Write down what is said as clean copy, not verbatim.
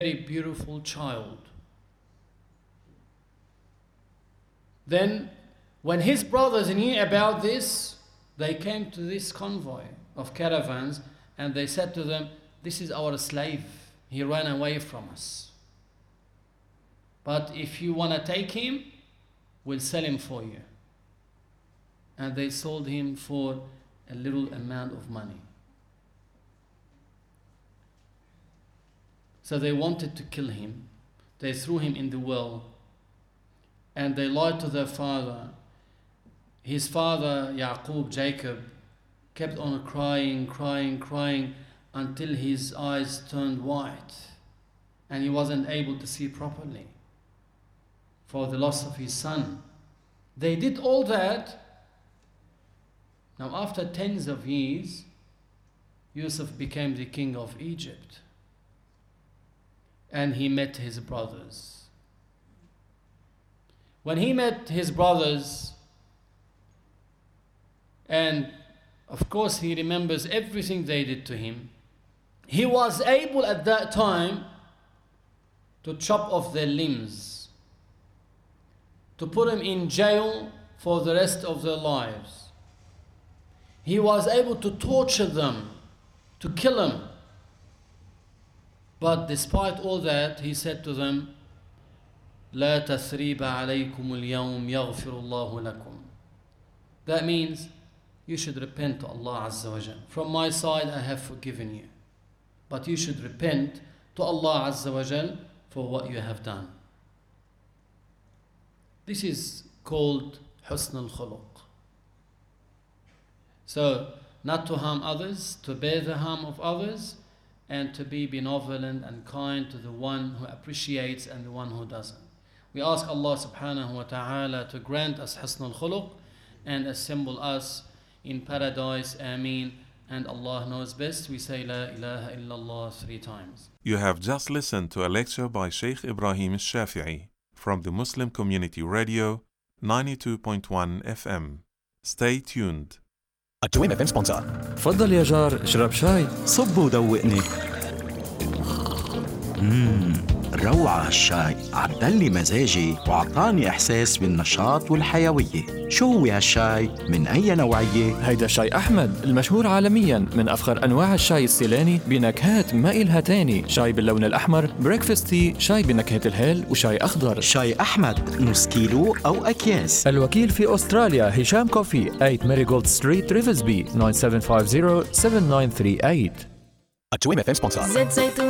very beautiful child. Then, when his brothers knew about this, they came to this convoy of caravans and they said to them, "This is our slave. He ran away from us. But if you want to take him, we'll sell him for you." And they sold him for a little amount of money. So they wanted to kill him. They threw him in the well. And they lied to their father. His father, Yaqub, Jacob, kept on crying until his eyes turned white. And he wasn't able to see properly for the loss of his son. They did all that. Now, after tens of years, Yusuf became the king of Egypt. And he met his brothers. When he met his brothers, and of course he remembers everything they did to him, he was able at that time to chop off their limbs, to put them in jail for the rest of their lives. He was able to torture them, to kill them. But despite all that, he said to them, "لا تثريب عليكم اليوم يغفر الله لكم." That means you should repent to Allah Azza wa Jal. From my side, I have forgiven you. But you should repent to Allah Azza wa Jal for what you have done. This is called Husn al-Khuluq. So, not to harm others, to bear the harm of others, and to be benevolent and kind to the one who appreciates and the one who doesn't. We ask Allah subhanahu wa ta'ala to grant us Husn al-Khuluq and assemble us in paradise. Ameen. And Allah knows best. We say La ilaha illallah 3 times. You have just listened to a lecture by Sheikh Ibrahim al-Shafi'i from the Muslim Community Radio 92.1 FM. Stay tuned. الجويم FM sponsor. تفضل يا جار، اشرب شاي. صب ودوقني. روعة هالشاي، عدلي مزاجي وعطاني إحساس بالنشاط والحيوية. شو هو هالشاي؟ من أي نوعية؟ هيدا شاي أحمد المشهور عالمياً، من أفخر أنواع الشاي السيلاني بنكهات ما إلها تاني. شاي باللون الأحمر، بريكفاست تي، شاي بنكهة الهيل، وشاي أخضر. شاي أحمد نص كيلو أو أكياس. الوكيل في أستراليا هشام كوفي، 8 ماريغولد ستريت ريفزبي، 9750 7938. الجويم FM sponsor.